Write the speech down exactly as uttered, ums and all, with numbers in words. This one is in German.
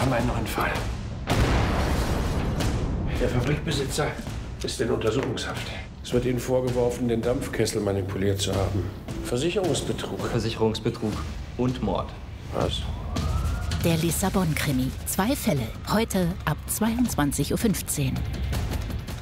haben einen neuen Fall. Der Fabrikbesitzer ist in Untersuchungshaft. Es wird Ihnen vorgeworfen, den Dampfkessel manipuliert zu haben. Versicherungsbetrug. Versicherungsbetrug und Mord. Was? Der Lissabon-Krimi. Zwei Fälle. Heute ab zweiundzwanzig Uhr fünfzehn.